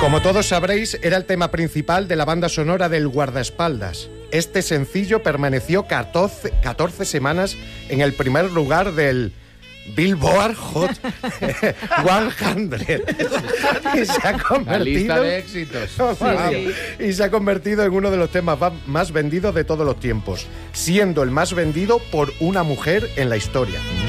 Como todos sabréis, era el tema principal de la banda sonora del Guardaespaldas. Este sencillo permaneció 14 semanas en el primer lugar del Billboard Hot 100. Y se ha convertido, la lista de éxitos. Y se ha convertido en uno de los temas más vendidos de todos los tiempos, siendo el más vendido por una mujer en la historia.